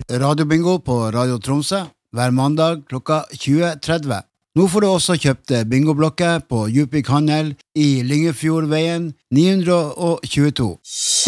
radiobingo på Radio Tromsø hver mandag klokka 20:30. Nå får du også kjøpt bingoblokker på Djupvik Handel i Lyngefjordveien 922.